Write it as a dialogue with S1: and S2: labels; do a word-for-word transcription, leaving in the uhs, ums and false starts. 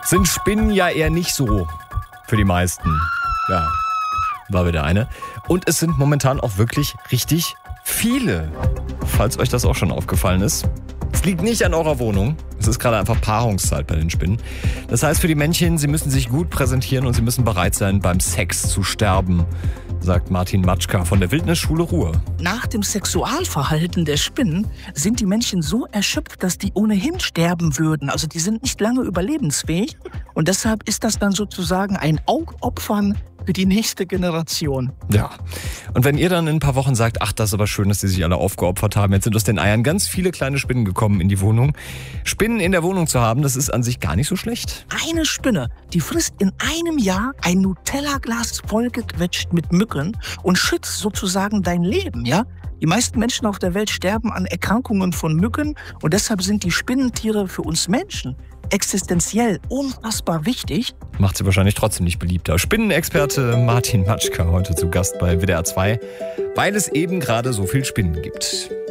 S1: sind Spinnen ja eher nicht so für die meisten. Ja, war wieder eine. Und es sind momentan auch wirklich richtig viele. Falls euch das auch schon aufgefallen ist. Es liegt nicht an eurer Wohnung. Es ist gerade einfach Paarungszeit bei den Spinnen. Das heißt für die Männchen, sie müssen sich gut präsentieren und sie müssen bereit sein, beim Sex zu sterben, sagt Martin Matschka von der Wildnisschule Ruhr.
S2: Nach dem Sexualverhalten der Spinnen sind die Männchen so erschöpft, dass die ohnehin sterben würden. Also die sind nicht lange überlebensfähig. Und deshalb ist das dann sozusagen ein Augopfern für die nächste Generation.
S1: Ja, und wenn ihr dann in ein paar Wochen sagt, ach, das ist aber schön, dass die sich alle aufgeopfert haben, jetzt sind aus den Eiern ganz viele kleine Spinnen gekommen in die Wohnung. Spinnen in der Wohnung zu haben, das ist an sich gar nicht so schlecht.
S2: Eine Spinne, die frisst in einem Jahr ein Nutella-Glas vollgequetscht mit Mücken und schützt sozusagen dein Leben, ja? Die meisten Menschen auf der Welt sterben an Erkrankungen von Mücken und deshalb sind die Spinnentiere für uns Menschen existenziell unfassbar wichtig.
S1: Macht sie wahrscheinlich trotzdem nicht beliebter. Spinnenexperte Martin Matschka heute zu Gast bei W D R zwei, weil es eben gerade so viel Spinnen gibt.